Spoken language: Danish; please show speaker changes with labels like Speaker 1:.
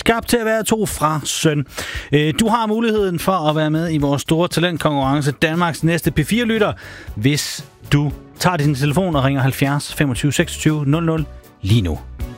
Speaker 1: skabt til at være to fra søn. Du har muligheden for at være med i vores store talentkonkurrence, Danmarks næste P4-lytter, hvis du tager din telefon og ringer 70 25 26 00 lige nu.